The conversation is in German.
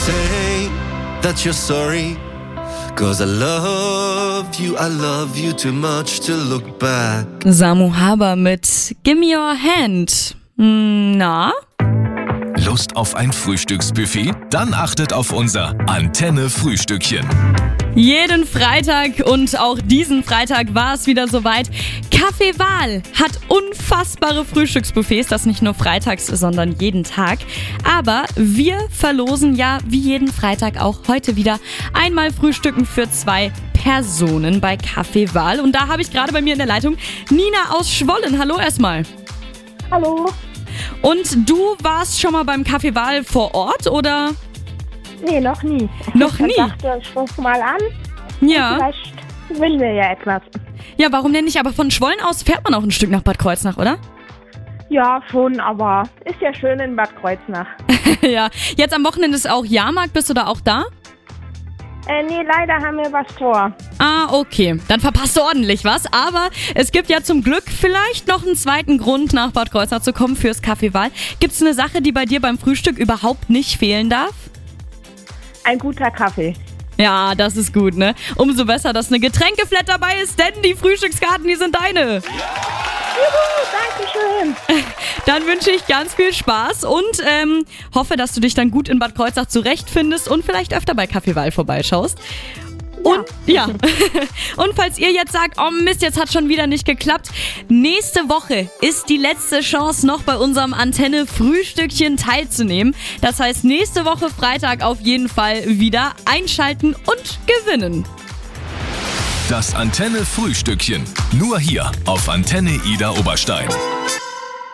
Say that you're sorry, 'cause I love you too much to look back. Samu Haber mit Gimme Your Hand. Na? Lust auf ein Frühstücksbuffet? Dann achtet auf unser Antenne-Frühstückchen. Jeden Freitag und auch diesen Freitag war es wieder soweit. Café Wahl hat unfassbare Frühstücksbuffets, das nicht nur freitags, sondern jeden Tag. Aber wir verlosen ja wie jeden Freitag auch heute wieder einmal Frühstücken für 2 Personen bei Café Wahl. Und da habe ich gerade bei mir in der Leitung Nina aus Schwollen. Hallo erstmal. Hallo. Und du warst schon mal beim Café Wahl vor Ort, oder? Nee, noch nie. Noch nie? Ich dachte, ich rufe mal an. Ja. Vielleicht will wir ja etwas. Ja, warum denn nicht? Aber von Schwollen aus fährt man auch ein Stück nach Bad Kreuznach, oder? Ja, schon, aber ist ja schön in Bad Kreuznach. Ja. Jetzt am Wochenende ist auch Jahrmarkt. Bist du da auch da? Nee, leider haben wir was vor. Ah, okay. Dann verpasst du ordentlich was. Aber es gibt ja zum Glück vielleicht noch einen zweiten Grund, nach Bad Kreuznach zu kommen fürs Café Wahl. Gibt es eine Sache, die bei dir beim Frühstück überhaupt nicht fehlen darf? Ein guter Kaffee. Ja, das ist gut, ne? Umso besser, dass eine Getränkeflat dabei ist, denn die Frühstückskarten, die sind deine. Juhu, danke schön. Dann wünsche ich ganz viel Spaß und hoffe, dass du dich dann gut in Bad Kreuznach zurechtfindest und vielleicht öfter bei Café Wahl vorbeischaust. Und ja. Und falls ihr jetzt sagt, oh Mist, jetzt hat schon wieder nicht geklappt, nächste Woche ist die letzte Chance, noch bei unserem Antenne-Frühstückchen teilzunehmen. Das heißt, nächste Woche Freitag auf jeden Fall wieder einschalten und gewinnen. Das Antenne-Frühstückchen. Nur hier auf Antenne Ida Oberstein.